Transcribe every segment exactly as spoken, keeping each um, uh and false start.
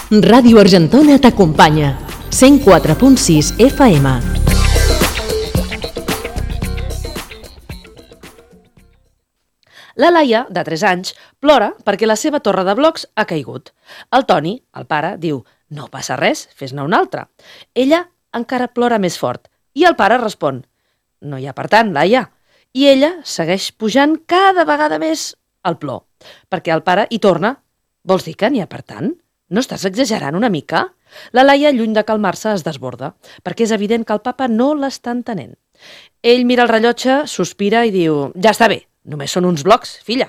Ràdio Argentona t'acompanya. cent quatre punt sis F M. La Laia, de tres anys, plora perquè la seva torre de blocs ha caigut. El Toni, el pare, diu «No passa res, fes-ne una altra». Ella encara plora més fort i el pare respon «No hi ha per tant, Laia». I ella segueix pujant cada vegada més el plor, perquè el pare hi torna. «Vols dir que n'hi ha per tant? No estàs exagerant una mica?» La Laia, lluny de calmar-se, es desborda, perquè és evident que el papa no l'està entenent. Ell mira el rellotge, sospira i diu «Ja està bé, només són uns blocs, filla».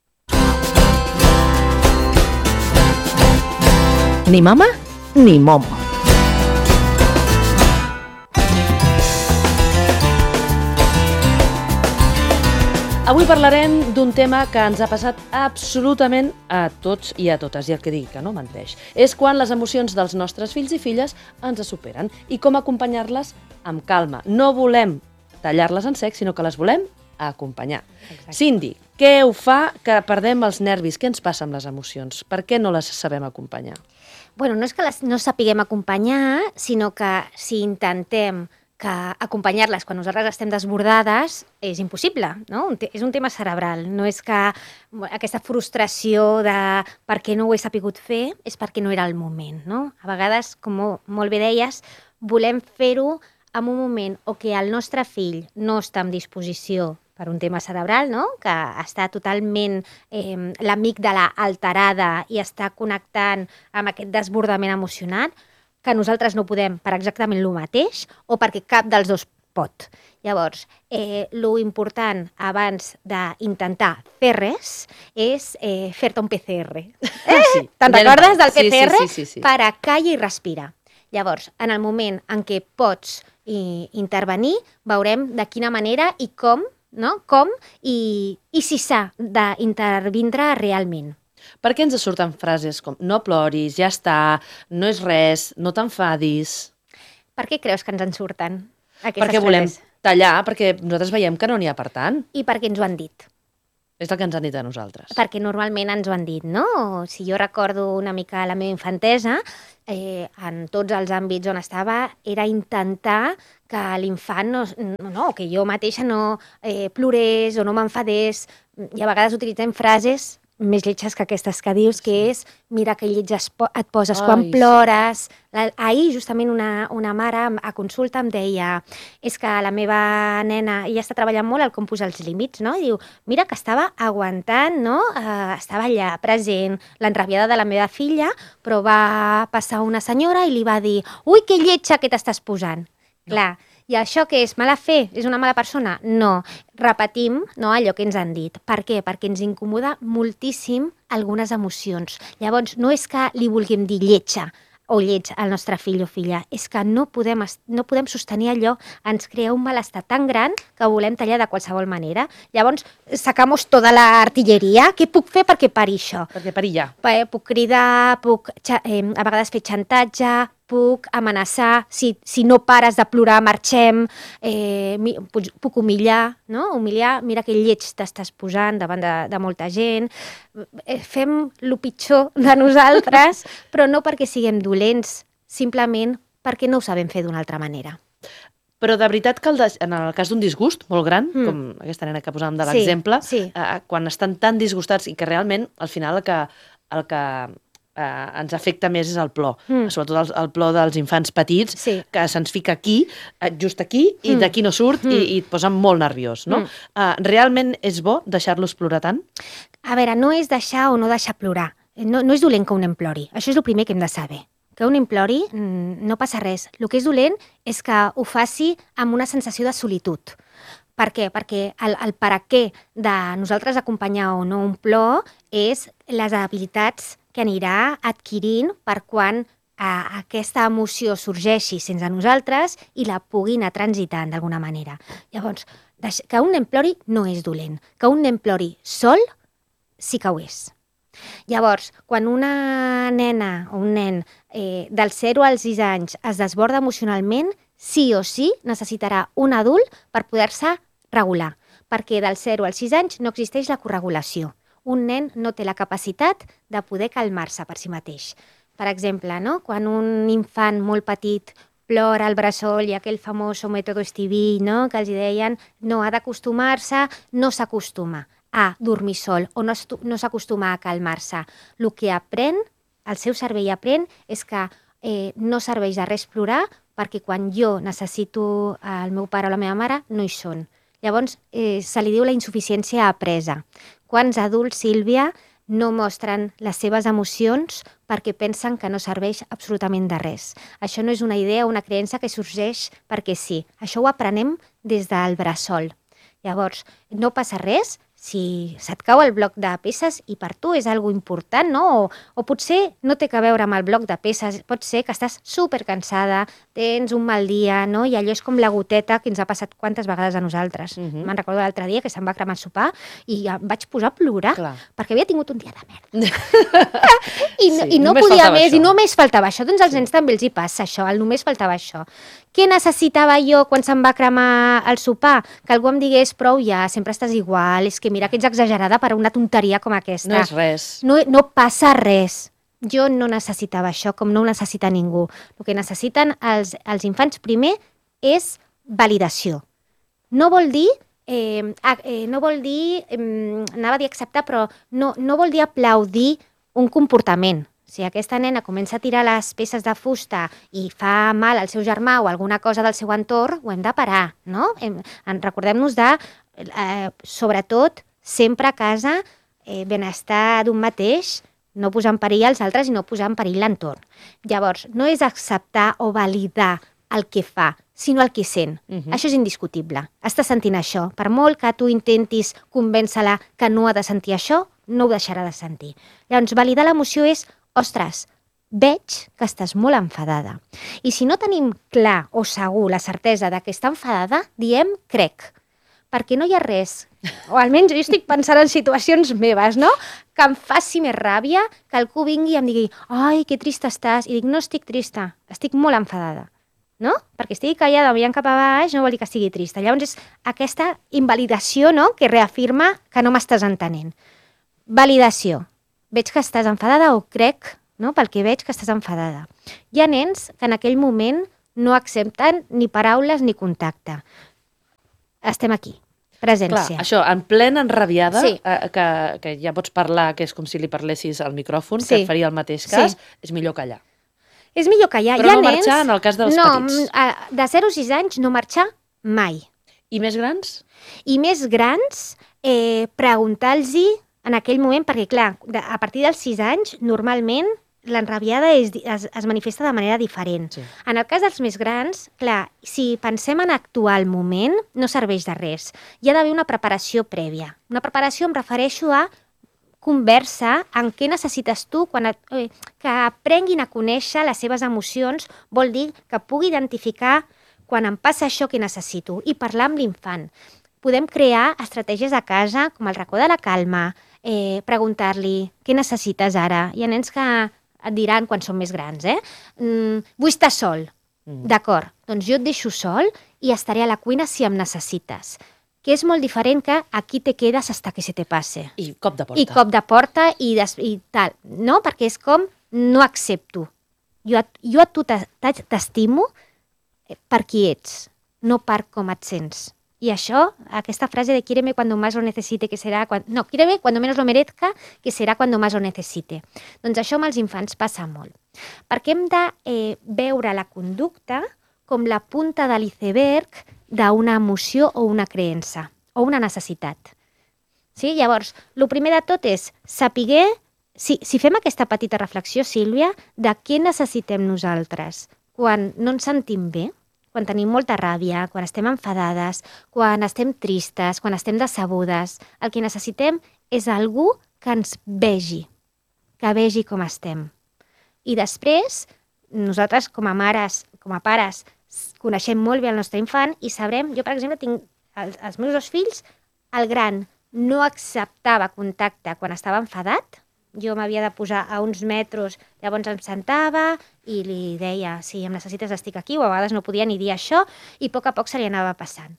Ni mama, ni momo. Avui parlarem d'un tema que ens ha passat absolutament a tots i a totes, i el que digui que no menteix. És quan les emocions dels nostres fills i filles ens superen i com acompanyar-les amb calma. No volem tallar-les en sec, sinó que les volem acompanyar. Exacte. Cindy, què ho fa que perdem els nervis? Què ens passa amb les emocions? Per què no les sabem acompanyar? Bueno, no és que les no sapiguem acompanyar, sinó que si intentem que acompanyar-les quan nosaltres estem desbordades és impossible, no? És un tema cerebral, no és que aquesta frustració de per què no ho he sapigut fer és perquè no era el moment, no? A vegades, com molt bé deies, volem fer-ho en un moment o que el nostre fill no està en disposició per un tema cerebral, no? Que està totalment eh, l'amígdala alterada i està connectant amb aquest desbordament emocional, que nosaltres no podem per exactament el mateix o perquè cap dels dos pot. Llavors, eh, lo important abans d'intentar fer res és eh, fer-te un P C R. Eh? Sí. Te'n recordes del P C R? Sí, sí, sí, sí. Para, calla i respira. Llavors, en el moment en què pots i, intervenir, veurem de quina manera i com, no? Com i, i si s'ha d'intervindre realment. Per què ens surten frases com no ploris, ja està, no és res, no t'enfadis? Per què creus que ens en surten aquestes perquè volem frases? Tallar, perquè nosaltres veiem que no n'hi ha per tant. I perquè ens ho han dit. És el que ens han dit a nosaltres. Perquè normalment ens ho han dit, no? Si jo recordo una mica la meva infantesa, eh, en tots els àmbits on estava, era intentar que l'infant, no, no, no, que jo mateixa no eh, plorés o no m'enfadés. I a vegades utilitzem frases més lletges que aquestes que dius, que és mira que lleig et poses Ai, quan plores. Sí. Ahir, justament, una, una mare a consulta em deia és que la meva nena, ella està treballant molt el com posar els límits, no? I diu, mira que estava aguantant, no? Uh, estava allà present, l'enrabiada de la meva filla, però va passar una senyora i li va dir ui, que lletja que t'estàs posant. No. Clar, i això què és? Mala fe? És una mala persona? No. Repetim, no, allò que ens han dit. Per què? Perquè ens incomoda moltíssim algunes emocions. Llavors, no és que li vulguem dir lletja o lleig al nostre fill o filla, és que no podem, no podem sostenir allò, ens crea un malestar tan gran que volem tallar de qualsevol manera. Llavors, sacamos tota l'artilleria. Què puc fer perquè pari això? Perquè pari ja. Puc cridar, puc eh, a vegades fer xantatge, puc amenaçar, si, si no pares de plorar, marxem, eh, puc, puc humillar, no? Humillar, mira que lleig t'estàs posant davant de, de molta gent. Eh, fem el pitjor de nosaltres, però no perquè siguem dolents, simplement perquè no ho sabem fer d'una altra manera. Però de veritat que el de, en el cas d'un disgust molt gran, mm. com aquesta nena que posàvem de l'exemple, sí, sí. eh, quan estan tan disgustats i que realment al final el que, el que eh, ens afecta més és el plor, mm. sobretot el, el plor dels infants petits, sí. que se'ns fica aquí, just aquí, i mm. d'aquí no surt mm. i, i et posa molt nerviós. No? Mm. Eh, realment és bo deixar-los plorar tant? A veure, no és deixar o no deixar plorar. No, no és dolent que un nen plori. Això és el primer que hem de saber. Que un implori, no passa res. El que és dolent és que ho faci amb una sensació de solitud. Per què? Perquè el, el per a què de nosaltres acompanyar o no un plor és les habilitats que anirà adquirint per quan eh, aquesta emoció sorgeixi sense nosaltres i la puguin anar transitant d'alguna manera. Llavors, que un nen plori no és dolent. Que un nen plori sol sí que ho és. Llavors, quan una nena o un nen eh, dels zero als sis anys es desborda emocionalment, sí o sí necessitarà un adult per poder-se regular, perquè dels zero als sis anys no existeix la corregulació. Un nen no té la capacitat de poder calmar-se per si mateix. per exemple, no? Quan un infant molt petit plora al bressol i aquell famós mètode Stevie, no? Que els deien no, ha d'acostumar-se, no s'acostuma a dormir sol o no, no s'acostuma a calmar-se. El que aprèn, el seu cervell aprèn, és que eh, no serveix de res plorar perquè quan jo necessito el meu pare o la meva mare no hi són. Llavors, eh, se li diu la insuficiència apresa. Quants adults, Sílvia, no mostren les seves emocions perquè pensen que no serveix absolutament de res. Això no és una idea o una creença que sorgeix perquè sí. Això ho aprenem des del bressol. Llavors, no passa res si se't cau el bloc de peces i per tu és algo important, no? O, o potser no té que veure amb el bloc de peces, pot ser que estàs supercansada, tens un mal dia, no? I allò és com la goteta que ens ha passat quantes vegades a nosaltres. Uh-huh. Me'n recordo l'altre dia que se'm va cremar el sopar i em vaig posar a plorar. Clar. Perquè havia tingut un dia de merda. I, no, sí, i no podia més, això. I només faltava això. Doncs als sí. nens també els hi passa això, el només faltava això. Què necessitava jo quan se'm va cremar el sopar? Que algú em digués, prou ja, sempre estàs igual, és que mira que ets exagerada per una tonteria com aquesta. No és res. No, no passa res. Jo no necessitava això, com no ho necessita ningú. El que necessiten els, els infants primer és validació. No vol dir, eh, eh, no vol dir, eh, anava a dir acceptar, però no, no vol dir aplaudir un comportament. Si aquesta nena comença a tirar les peces de fusta i fa mal al seu germà o alguna cosa del seu entorn, ho hem de parar, no? Hem, recordem-nos de, eh, sobretot, sempre a casa, eh, benestar d'un mateix, no posar en perill els altres i no posar en perill l'entorn. Llavors, no és acceptar o validar el que fa, sinó el que sent. Uh-huh. Això és indiscutible. Està sentint això. Per molt que tu intentis convèncer-la que no ha de sentir això, no ho deixarà de sentir. Llavors, validar l'emoció és ostres, veig que estàs molt enfadada. I si no tenim clar o segur la certesa de que està enfadada, diem crec. Perquè no hi ha res, o almenys jo estic pensant en situacions meves, no? Que em faci més ràbia que algú vingui i em digui ai, que trista estàs. I dic, no estic trista, estic molt enfadada. No? Perquè estigui callada mirant cap a baix no vol dir que estigui trista. Llavors és aquesta invalidació, no?, que reafirma que no m'estàs entenent. Validació. Veig que estàs enfadada o crec, no?, pel que veig que estàs enfadada. Hi ha nens que en aquell moment no accepten ni paraules ni contacte. Estem aquí, presència. Clar, això, en plena enrabiada, sí. eh, que, que ja pots parlar, que és com si li parlessis al micròfon, sí. que et faria el mateix cas, sí. és millor callar. És millor callar. Però Hi ha no nens... marxar en el cas dels no, petits. No, de zero a sis anys no marxar mai. I més grans? I més grans, eh, preguntar-los en aquell moment, perquè clar, a partir dels sis anys, normalment, l'enrabiada es, es, es manifesta de manera diferent. Sí. En el cas dels més grans, clar, si pensem en actuar al moment, no serveix de res. Hi ha d'haver una preparació prèvia. Una preparació em refereixo a conversa en què necessites tu, quan et, eh, que aprenguin a conèixer les seves emocions, vol dir que pugui identificar quan em passa això que necessito i parlar amb l'infant. Podem crear estratègies a casa, com el racó de la calma, eh, preguntar-li què necessites ara. Hi ha nens que et diran quan són més grans, eh? Mm, vull estar sol. Mm. D'acord, doncs jo et deixo sol i estaré a la cuina si em necessites. Que és molt diferent que aquí te quedes hasta que se te passe. I cop de porta. I cop de porta i, des, i tal, no? Perquè és com no accepto. Jo, jo a tu t'estimo per qui ets, no per com et sents. I això, aquesta frase de quíreme cuando más lo necesite, que será... Cuando... No, quíreme cuando menos lo merezca, que será cuando más lo necesite. Doncs això amb els infants passa molt. Perquè hem de eh, veure la conducta com la punta de l'iceberg d'una emoció o una creença, o una necessitat. Sí? Llavors, el primer de tot és saber, si, si fem aquesta petita reflexió, Sílvia, de què necessitem nosaltres quan no ens sentim bé, quan tenim molta ràbia, quan estem enfadades, quan estem tristes, quan estem decebudes. El que necessitem és algú que ens vegi, que vegi com estem. I després, nosaltres com a mares, com a pares, coneixem molt bé el nostre infant i sabrem, jo per exemple tinc els, els meus dos fills, el gran no acceptava contacte quan estava enfadat, jo m'havia de posar a uns metres, llavors em sentava i li deia, si em necessites estic aquí, o a vegades no podia ni dir això, i a poc a poc se li anava passant.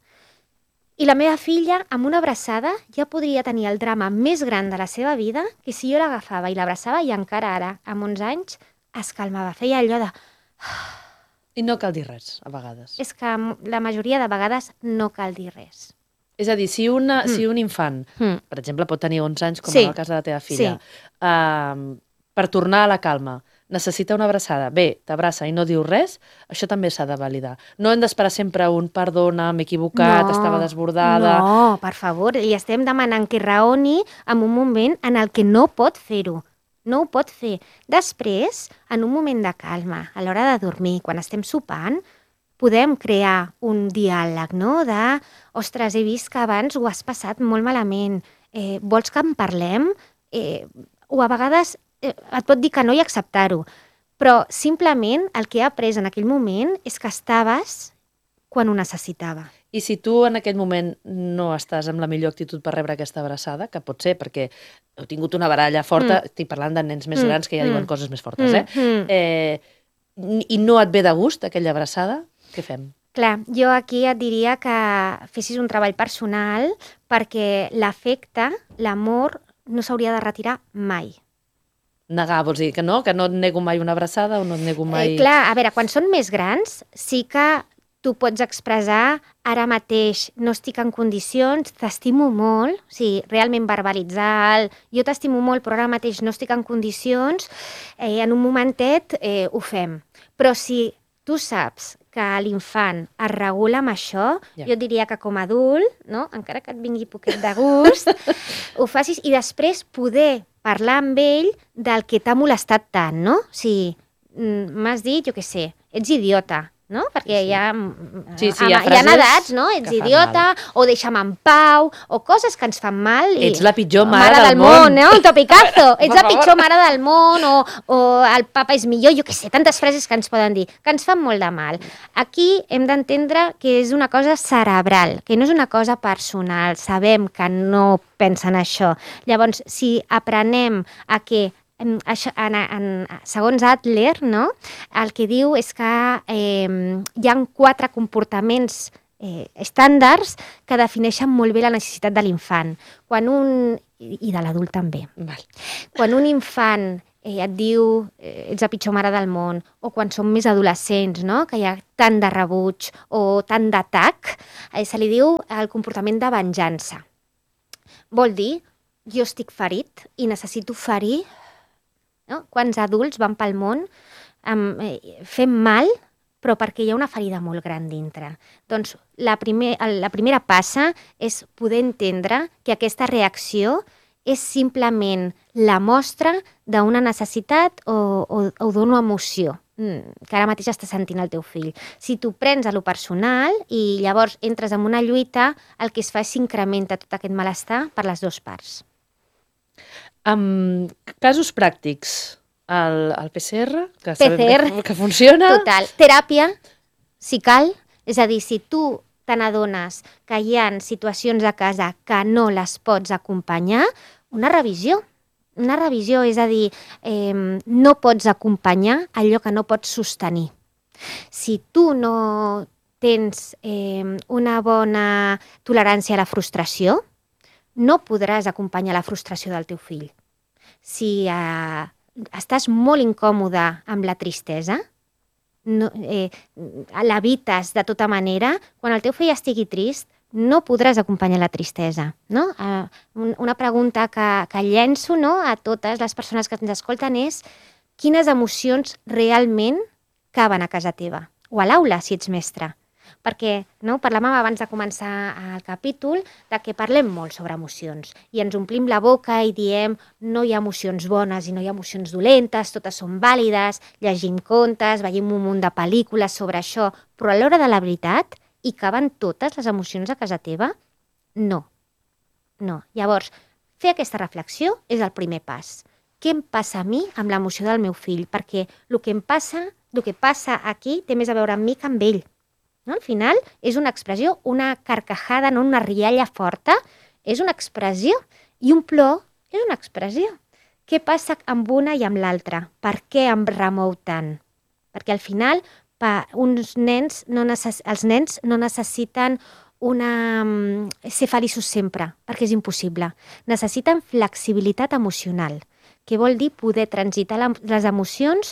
I la meva filla, amb una abraçada, ja podria tenir el drama més gran de la seva vida, que si jo l'agafava i l'abraçava, i encara ara, amb onze anys, es calmava, feia allò de... I no cal dir res, a vegades. És que la majoria de vegades no cal dir res. És a dir, si, una, Mm. si un infant, Mm. per exemple, pot tenir onze anys, com Sí. en el cas de la teva filla, uh, per tornar a la calma, necessita una abraçada, bé, t'abraça i no diu res, això també s'ha de validar. No hem d'esperar sempre un perdona, m'he equivocat, estava desbordada... No, per favor, li estem demanant que raoni en un moment en el que no pot fer-ho. No ho pot fer. Després, en un moment de calma, a l'hora de dormir, quan estem sopant, podem crear un diàleg, no? De, ostres, he vist que abans ho has passat molt malament, eh, vols que en parlem? Eh, o a vegades eh, et pot dir que no i acceptar-ho, però simplement el que he après en aquell moment és que estaves quan ho necessitava. I si tu en aquell moment no estàs amb la millor actitud per rebre aquesta abraçada, que pot ser perquè heu tingut una baralla forta, Mm. estic parlant de nens més Mm, grans que ja diuen mm. coses més fortes, Mm, eh? mm. eh? I no et ve de gust aquella abraçada, què fem? Clar, jo aquí et diria que fessis un treball personal perquè l'afecte, l'amor, no s'hauria de retirar mai. Negar, vols dir que no? Que no et nego mai una abraçada o no et nego mai... Eh, clar, a veure, quan són més grans, sí que tu pots expressar ara mateix no estic en condicions, t'estimo molt, o sigui, realment verbalitzar el jo t'estimo molt però ara mateix no estic en condicions, eh, en un momentet eh, ho fem. Però si tu saps que l'infant es regula amb això, Ja. jo et diria que com a adult, no? Encara que et vingui poquet de gust, ho facis i després poder parlar amb ell del que t'ha molestat tant, no? O sigui, mm, m'has dit, jo què sé, ets idiota, no? Perquè Sí, sí. hi ha, Sí, sí, hi hi ha ha, hi ha frases edats, no? Ets que fan idiota, o deixa'm en pau, o coses que ens fan mal. I... Ets la pitjor mare del món. món, no? Un topicazo. Ets Per la favor. pitjor mare del món, o, o el papa és millor, jo què sé, tantes frases que ens poden dir, que ens fan molt de mal. Aquí hem d'entendre que és una cosa cerebral, que no és una cosa personal. Sabem que no pensen això. Llavors, si aprenem a que En, això, en, en, segons Adler, no? El que diu és que eh, hi ha quatre comportaments eh, estàndards que defineixen molt bé la necessitat de l'infant. Quan un, i i de l'adult també. Val. Quan un infant eh, et diu eh, ets la pitjor mare del món, o quan som més adolescents, no? Que hi ha tant de rebuig o tant d'atac, eh, se li diu el comportament de venjança. Vol dir, jo estic ferit i necessito ferir. No? Quants adults van pel món amb, eh, fent mal, però perquè hi ha una ferida molt gran dintre. Doncs la, primer, la primera passa és poder entendre que aquesta reacció és simplement la mostra d'una necessitat o, o, o d'una emoció que ara mateix està sentint el teu fill. Si tu prens a lo personal i llavors entres en una lluita, el que es fa és s'incrementa tot aquest malestar per les dues parts. Amb casos pràctics, el, el P C R, que P C R. sabem que, que funciona... Total. Teràpia, si cal, és a dir, si tu te n'adones que hi ha situacions a casa que no les pots acompanyar, una revisió. Una revisió, és a dir, eh, no pots acompanyar allò que no pots sostenir. Si tu no tens eh, una bona tolerància a la frustració, no podràs acompanyar la frustració del teu fill. Si eh, estàs molt incòmode amb la tristesa, no, eh, l'evites de tota manera, quan el teu fill estigui trist, no podràs acompanyar la tristesa. No? Eh, una pregunta que, que llenço, no, a totes les persones que ens escolten és quines emocions realment caben a casa teva? O a l'aula, si ets mestre. Perquè no, parlàvem abans de començar el capítol de que parlem molt sobre emocions i ens omplim la boca i diem no hi ha emocions bones i no hi ha emocions dolentes, totes són vàlides, llegim contes, veiem un munt de pel·lícules sobre això, però a l'hora de la veritat hi caben totes les emocions a casa teva? No. No. Llavors, fer aquesta reflexió és el primer pas. Què em passa a mi amb l'emoció del meu fill? Perquè el que em passa, el que passa aquí té més a veure amb mi que amb ell. No? Al final és una expressió, una carcajada, no una rialla forta, és una expressió. I un plor és una expressió. Què passa amb una i amb l'altra? Per què em remou tant? Perquè al final pa, uns nens no necess... els nens no necessiten una... ser feliços sempre, perquè és impossible. Necessiten flexibilitat emocional, que vol dir poder transitar les emocions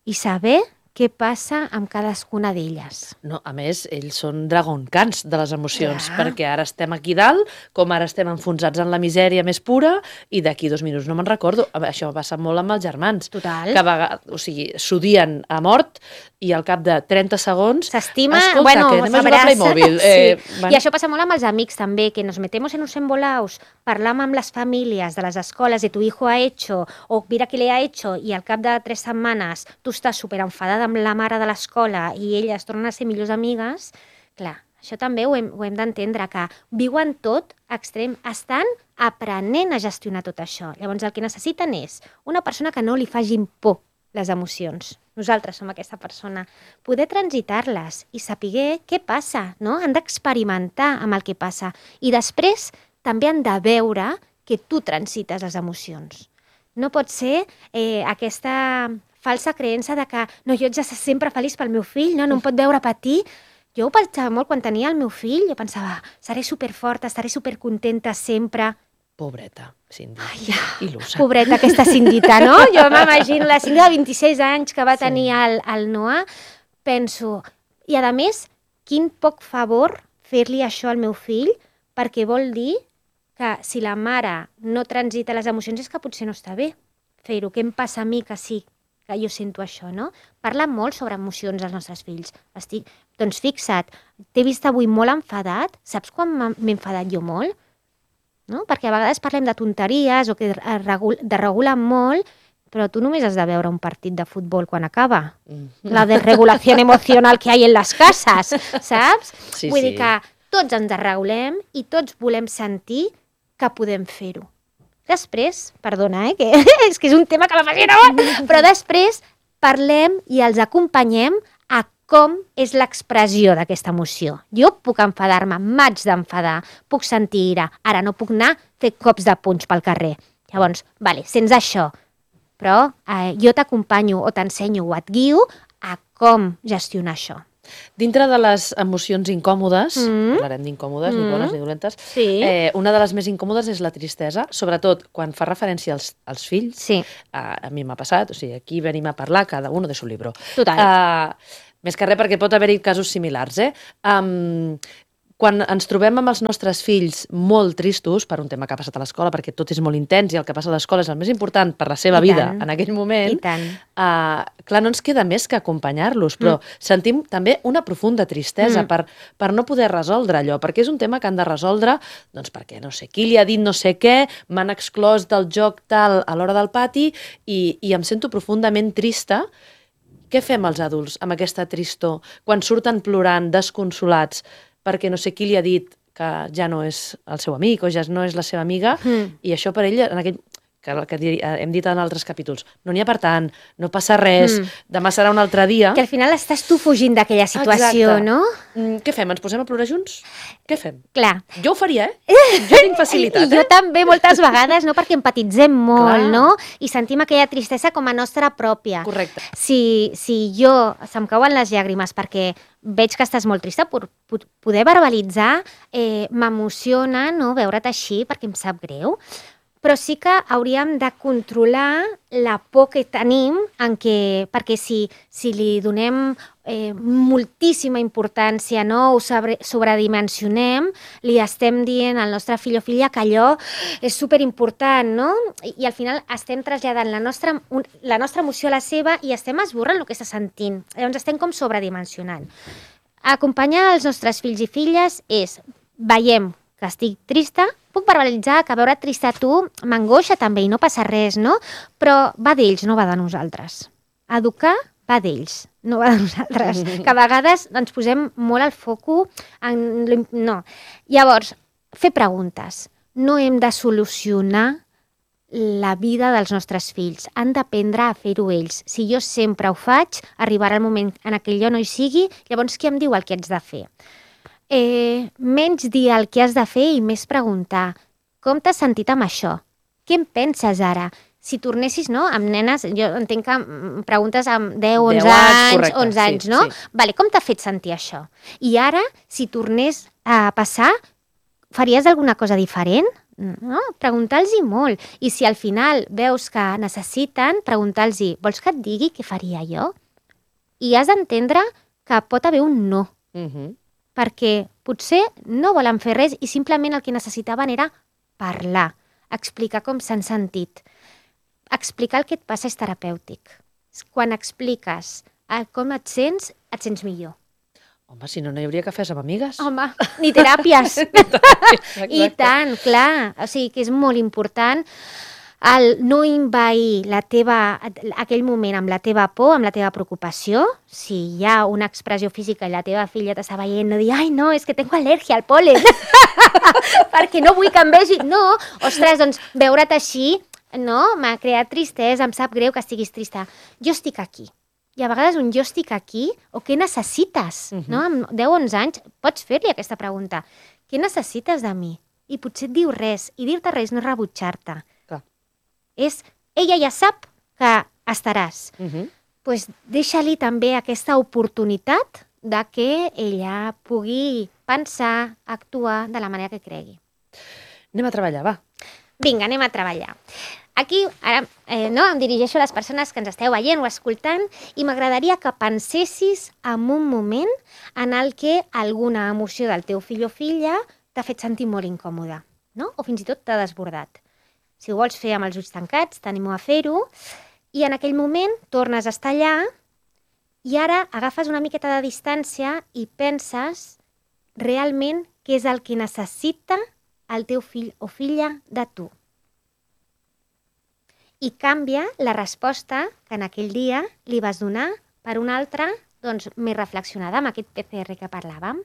i saber què passa amb cadascuna d'elles. No, a més, ells són dragoncans de les emocions, Clar. perquè ara estem aquí dalt, com ara estem enfonsats en la misèria més pura, i d'aquí dos minuts no me'n recordo. Això passa molt amb els germans. Total. Que a vegades, o sigui, s'odien a mort i al cap de trenta segons... S'estima, escolta, bueno, que anem a jugar a s'abraça. Playmobil. Sí. Eh, bueno. I això passa molt amb els amics també, que nos metemos en uns embolaus, parlam amb les famílies de les escoles de tu hijo ha hecho, o mira què le ha hecho, i al cap de tres setmanes tu estàs superenfadada amb la mare de l'escola i elles tornen a ser millors amigues. Clar, això també ho hem, ho hem d'entendre, que viuen tot extrem, estan aprenent a gestionar tot això. Llavors el que necessiten és una persona que no li facin por les emocions. Nosaltres som aquesta persona. Poder transitar-les i saber què passa, no? Han d'experimentar amb el que passa. I després també han de veure que tu transites les emocions. No pot ser eh, aquesta falsa creença de que no, jo haig de ser sempre feliç pel meu fill, no, no em pot veure patir. Jo ho pensava molt quan tenia el meu fill, jo pensava, seré superforta, estaré supercontenta sempre. Pobreta, Cindy. Ai, ja. Il·lusa. Pobreta aquesta Cindita, no? Jo m'imagino la Cindy de vint-i-sis anys que va tenir el, el Noah, penso, i a més, quin poc favor fer-li això al meu fill, perquè vol dir que si la mare no transita les emocions és que potser no està bé fer-ho. Què em passa a mi que sí, que jo sento això, no? Parlen molt sobre emocions els nostres fills. Estic... Doncs fixa't, t'he vist avui molt enfadat. Saps quan m'he enfadat jo molt? No? Perquè a vegades parlem de tonteries o que desregulen molt, però tu només has de veure un partit de futbol quan acaba. Mm. La desregulació emocional que hi ha en les cases, saps? Sí, Vull sí. dir que tots ens desregulem i tots volem sentir que podem fer-ho. Després, perdona, eh, que és que és un tema que m'apasiona molt, però després parlem i els acompanyem a com és l'expressió d'aquesta emoció. Jo puc enfadar-me, m'haig d'enfadar, puc sentir ira, ara no puc anar a fer cops de punys pel carrer. Llavors, vale, sents això, però eh, jo t'acompanyo o t'ensenyo o et guio a com gestionar això. Dintre de les emocions incòmodes, Mm. parlarem d'incòmodes, Mm. ni bones ni dolentes, Sí. eh, una de les més incòmodes és la tristesa, sobretot quan fa referència als, als fills. Sí, A, a mi m'ha passat, o sigui, aquí venim a parlar cada uno de su libro. total. Uh, més que res perquè pot haver-hi casos similars, eh? Um, quan ens trobem amb els nostres fills molt tristos per un tema que ha passat a l'escola, perquè tot és molt intens i el que passa a l'escola és el més important per la seva I vida tant. en aquell moment, I tant. uh, clar, no ens queda més que acompanyar-los, però mm. sentim també una profunda tristesa Mm. per, per no poder resoldre allò, perquè és un tema que han de resoldre, doncs perquè no sé qui li ha dit no sé què, m'han exclòs del joc tal a l'hora del pati i, i em sento profundament trista. Què fem els adults amb aquesta tristor quan surten plorant, desconsolats, perquè no sé qui li ha dit que ja no és el seu amic o ja no és la seva amiga, Mm. i això per ell, en aquell, que, que dir, hem dit en altres capítols, no n'hi ha per tant, no passa res, Mm. demà serà un altre dia. Que al final estàs tu fugint d'aquella situació, Exacte. no? Mm, Què fem? Ens posem a plorar junts? Què fem? Clar. Jo ho faria, eh? Jo tinc facilitat, I, i jo eh? també moltes vegades, no? Perquè empatitzem molt, Clar. no? I sentim aquella tristesa com a nostra pròpia. Correcte. Si, si jo se'm cauen les llàgrimes perquè veig que estàs molt trista, por, por, poder verbalitzar eh, m'emociona, no?, veure't així perquè em sap greu, però sí que hauríem de controlar la por que tenim en què, perquè si, si li donem eh, moltíssima importància, no?, ho sobre, sobredimensionem, li estem dient al nostre fill o filla que allò és superimportant, no? I, i al final estem traslladant la nostra, un, la nostra emoció a la seva i estem esborrant el que està sentint. Llavors estem com sobredimensionant. Acompanyar els nostres fills i filles és, veiem que estic trista, puc verbalitzar que veure trista a tu m'angoixa també i no passa res, no? Però va d'ells, no va de nosaltres. Educar va d'ells, no va de nosaltres. Que a vegades ens posem molt al foco en... No. Llavors, fer preguntes. No hem de solucionar la vida dels nostres fills. Han d'aprendre a fer-ho ells. Si jo sempre ho faig, arribarà el moment en què jo no hi sigui, llavors qui em diu el que haig de fer? Eh, menys dir el que has de fer i més preguntar com t'has sentit amb això? Què en penses ara? Si tornessis, no?, amb nenes, jo entenc que preguntes amb deu, onze anys, correcte, onze anys, sí, no? sí. Vale, com t'ha fet sentir això? I ara, si tornés a passar, faries alguna cosa diferent? No? Preguntar-los-hi molt. I si al final veus que necessiten, preguntar-los, vols que et digui què faria jo? i has d'entendre que pot haver un no, Uh -huh. perquè potser no volen fer res i simplement el que necessitaven era parlar, explicar com s'han sentit. Explicar el que et passa és terapèutic. Quan expliques com et sents, et sents millor. Home, si no, no hi hauria cafès amb amigues. Home, ni teràpies. Exacte. I tant, clar. O sigui que és molt important el no envair la teva, aquell moment amb la teva por, amb la teva preocupació. Si hi ha una expressió física i la teva filla t'està veient, no dir, ai, no, és que tengo al·lèrgia al pol·len, perquè no vull que em vegi. No, ostres, doncs veure't així, no, m'ha creat tristesa, em sap greu que estiguis trista. Jo estic aquí. I a vegades un jo estic aquí, o què necessites? Uh -huh. No? Amb deu o onze anys pots fer-li aquesta pregunta. Què necessites de mi? I potser et diu res. I dir-te res no és rebutjar-te. Clar. És, ella ja sap que estaràs. Uh -huh. Pues deixa-li també aquesta oportunitat de que ella pugui pensar, actuar de la manera que cregui. Anem a treballar, va. Vinga, anem a treballar. Aquí ara eh, no, em dirigeixo a les persones que ens esteu veient o escoltant i m'agradaria que pensessis en un moment en el que alguna emoció del teu fill o filla t'ha fet sentir molt incòmode, no? O fins i tot t'ha desbordat. Si ho vols fer amb els ulls tancats, t'animo a fer-ho, i en aquell moment tornes a estar allà i ara agafes una miqueta de distància i penses realment què és el que necessita el teu fill o filla de tu. I canvia la resposta que en aquell dia li vas donar per una altra, doncs, més reflexionada, amb aquest P C R que parlàvem.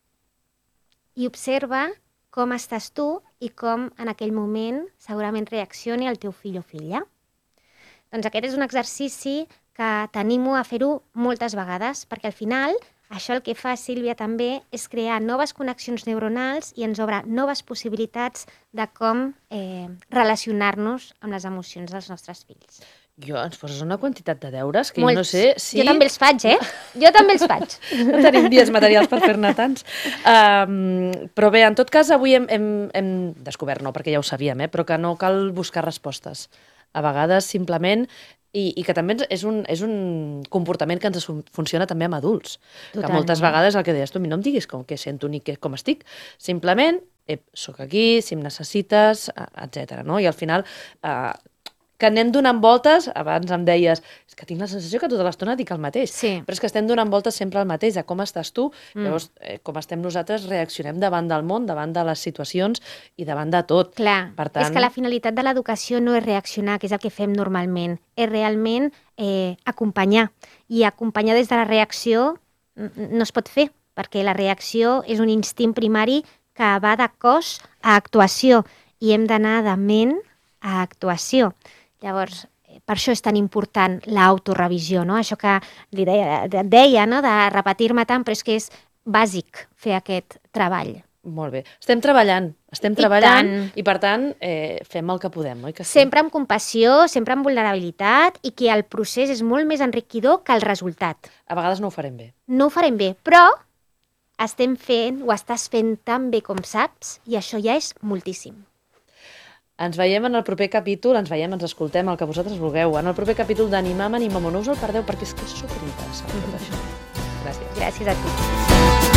I observa com estàs tu i com en aquell moment segurament reaccioni el teu fill o filla. Doncs aquest és un exercici que t'animo a fer-ho moltes vegades, perquè al final això el que fa, Sílvia, també és crear noves connexions neuronals i ens obre noves possibilitats de com eh, relacionar-nos amb les emocions dels nostres fills. Jo, ens poses una quantitat de deures que Molts. jo no sé si... Jo també els faig, eh? Jo també els faig. No tenim dies materials per fer-ne tants. Um, però bé, en tot cas, avui hem, hem, hem descobert, no perquè ja ho sabíem, eh, però que no cal buscar respostes. A vegades, simplement, i, i que també és un, és un comportament que ens funciona també amb adults. Totalment. Que moltes vegades el que deies tu, a mi no em diguis com què sento ni què, com estic. Simplement, eh, soc aquí, si em necessites, etcètera. No? I al final... Eh, que anem donant voltes, abans em deies, és que tinc la sensació que tota l'estona dic el mateix, sí. Però és que estem donant voltes sempre al mateix, a com estàs tu, mm. llavors eh, com estem nosaltres reaccionem davant del món, davant de les situacions i davant de tot. Clar, per tant... és que la finalitat de l'educació no és reaccionar, que és el que fem normalment, és realment eh, acompanyar, i acompanyar des de la reacció no es pot fer, perquè la reacció és un instint primari que va de cos a actuació, i hem d'anar de ment a actuació. Llavors, per això és tan important l'autorevisió, no? Això que li deia, deia no? De repetir-me tant, però és que és bàsic fer aquest treball. Molt bé. Estem treballant, estem treballant i, per tant, eh, fem el que podem, oi que sí? Sempre amb compassió, sempre amb vulnerabilitat i que el procés és molt més enriquidor que el resultat. A vegades no ho farem bé. No ho farem bé, però estem fent, o estàs fent tan bé com saps, i això ja és moltíssim. Ens veiem en el proper capítol, ens veiem, ens escoltem, el que vosaltres vulgueu. En el proper capítol d'Animam, Animam, no us el perdeu perquè és que és superinteressant tot això. Gràcies. Gràcies a tu.